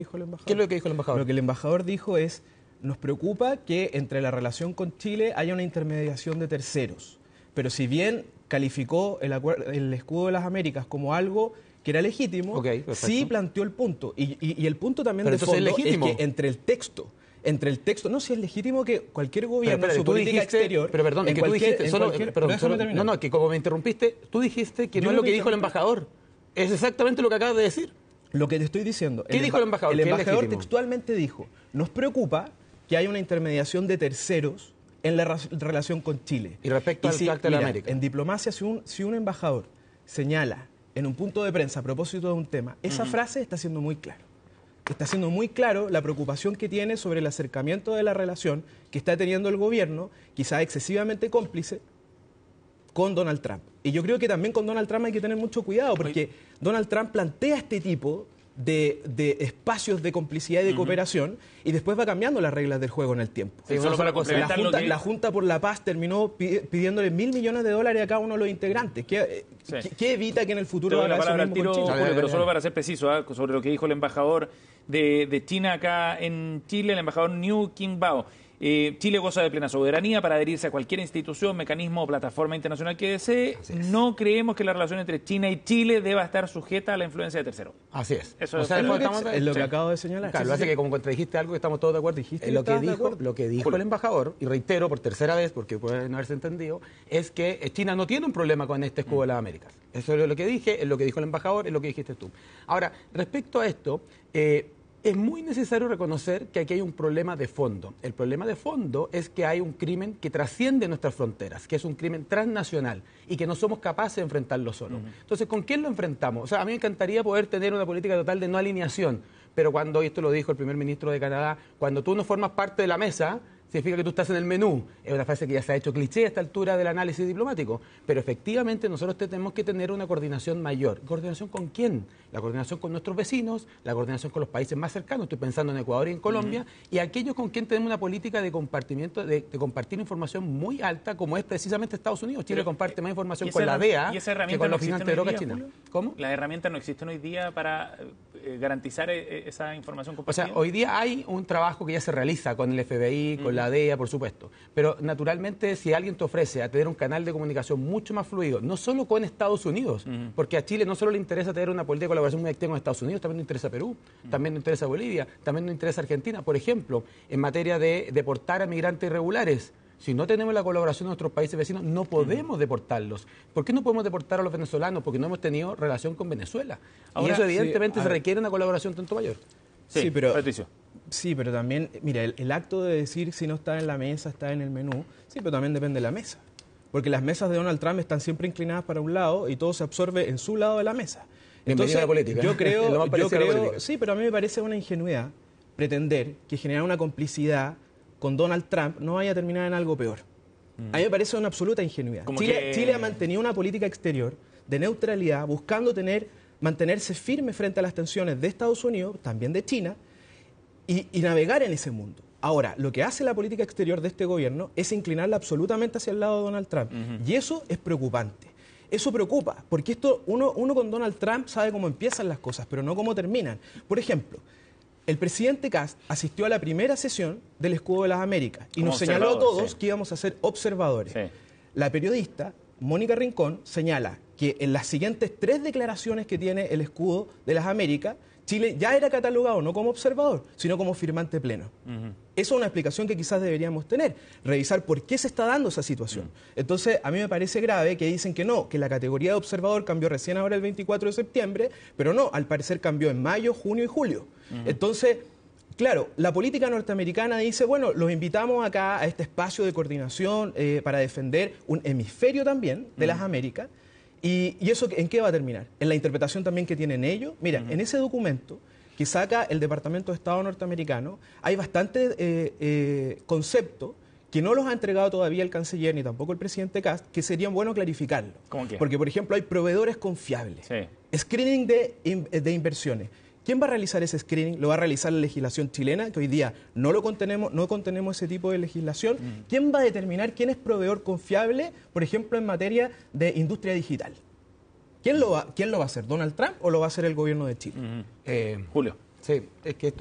dijo el embajador? ¿Qué es lo que dijo el embajador? Lo que el embajador dijo es, nos preocupa que entre la relación con Chile haya una intermediación de terceros. Pero si bien calificó el escudo de las Américas como algo que era legítimo, sí planteó el punto. Y el punto también de fondo es que entre el texto, no, si es legítimo que cualquier gobierno en su política exterior... Pero perdón, es que tú dijiste, que como me interrumpiste, tú dijiste que no es lo que dijo el embajador. Es exactamente lo que acabas de decir. Lo que te estoy diciendo. ¿Qué dijo el embajador? El embajador textualmente dijo, nos preocupa que haya una intermediación de terceros en la relación con Chile. Y respecto al Pacto de la América. En diplomacia, si un embajador señala en un punto de prensa a propósito de un tema, esa frase está siendo muy clara. Está siendo muy claro la preocupación que tiene sobre el acercamiento de la relación que está teniendo el gobierno, quizá excesivamente cómplice, con Donald Trump. Y yo creo que también con Donald Trump hay que tener mucho cuidado, porque Donald Trump plantea este tipo de espacios de complicidad y de cooperación y después va cambiando las reglas del juego en el tiempo. Sí, solo para la Junta por la Paz terminó pidiéndole $1.000 millones a cada uno de los integrantes. ¿Qué evita que en el futuro haga eso mismo con Chile? Julio, pero solo para ser preciso, sobre lo que dijo el embajador de China acá en Chile, el embajador Niu Qingbao. Chile goza de plena soberanía para adherirse a cualquier institución, mecanismo o plataforma internacional que desee. No creemos que la relación entre China y Chile deba estar sujeta a la influencia de terceros. Así es. Eso es lo que acabo de señalar. Claro, lo hace que como contradijiste algo que estamos todos de acuerdo. Lo que dijo el embajador, y reitero por tercera vez, porque puede no haberse entendido, es que China no tiene un problema con este escudo de las Américas. Eso es lo que dije, es lo que dijo el embajador, es lo que dijiste tú. Ahora, respecto a esto... es muy necesario reconocer que aquí hay un problema de fondo. El problema de fondo es que hay un crimen que trasciende nuestras fronteras, que es un crimen transnacional y que no somos capaces de enfrentarlo solo. Entonces, ¿con quién lo enfrentamos? O sea, a mí me encantaría poder tener una política total de no alineación, pero cuando, y esto lo dijo el primer ministro de Canadá, cuando tú no formas parte de la mesa, significa que tú estás en el menú. Es una frase que ya se ha hecho cliché a esta altura del análisis diplomático. Pero efectivamente nosotros tenemos que tener una coordinación mayor. ¿Coordinación con quién? La coordinación con nuestros vecinos, la coordinación con los países más cercanos, estoy pensando en Ecuador y en Colombia, y aquellos con quien tenemos una política de compartimiento, de compartir información muy alta, como es precisamente Estados Unidos. Chile comparte más información con la DEA que con la Oficina de Drogas China. ¿Cómo? ¿Las herramientas no existen hoy día para garantizar esa información compartida? O sea, hoy día hay un trabajo que ya se realiza con el FBI, con la DEA, por supuesto. Pero naturalmente, si alguien te ofrece a tener un canal de comunicación mucho más fluido, no solo con Estados Unidos, porque a Chile no solo le interesa tener una política de colaboración muy activa con Estados Unidos, también nos interesa Perú, también nos interesa Bolivia, también nos interesa Argentina. Por ejemplo, en materia de deportar a migrantes irregulares, si no tenemos la colaboración de nuestros países vecinos, no podemos deportarlos. ¿Por qué no podemos deportar a los venezolanos? Porque no hemos tenido relación con Venezuela. Ahora, y eso evidentemente se requiere una colaboración tanto mayor. Sí, pero también, mira, el acto de decir si no está en la mesa, está en el menú, sí, pero también depende de la mesa. Porque las mesas de Donald Trump están siempre inclinadas para un lado y todo se absorbe en su lado de la mesa. Entonces, la política. Yo creo, sí, pero a mí me parece una ingenuidad pretender que generar una complicidad con Donald Trump no vaya a terminar en algo peor. A mí me parece una absoluta ingenuidad. Chile ha mantenido una política exterior de neutralidad, buscando mantenerse firme frente a las tensiones de Estados Unidos, también de China, y navegar en ese mundo. Ahora, lo que hace la política exterior de este gobierno es inclinarla absolutamente hacia el lado de Donald Trump. Y eso es preocupante. Eso preocupa, porque uno con Donald Trump sabe cómo empiezan las cosas, pero no cómo terminan. Por ejemplo, el presidente Kast asistió a la primera sesión del Escudo de las Américas y nos señaló a todos que íbamos a ser observadores. La periodista Mónica Rincón señala que en las siguientes 3 declaraciones que tiene el Escudo de las Américas, Chile ya era catalogado no como observador, sino como firmante pleno. Esa es una explicación que quizás deberíamos tener, revisar por qué se está dando esa situación. Entonces, a mí me parece grave que dicen que no, que la categoría de observador cambió recién ahora el 24 de septiembre, pero no, al parecer cambió en mayo, junio y julio. Entonces, claro, la política norteamericana dice, bueno, los invitamos acá a este espacio de coordinación para defender un hemisferio también de las Américas. ¿Y eso en qué va a terminar? En la interpretación también que tienen ellos. Mira, en ese documento que saca el Departamento de Estado norteamericano hay bastante conceptos que no los ha entregado todavía el canciller ni tampoco el presidente Kast, que serían bueno clarificarlo. ¿Cómo qué? Porque, por ejemplo, hay proveedores confiables, screening de inversiones. ¿Quién va a realizar ese screening? ¿Lo va a realizar la legislación chilena, que hoy día no contenemos ese tipo de legislación? ¿Quién va a determinar quién es proveedor confiable, por ejemplo, en materia de industria digital? ¿Quién lo va a hacer? ¿Donald Trump o lo va a hacer el gobierno de Chile? Julio. Sí, es que esto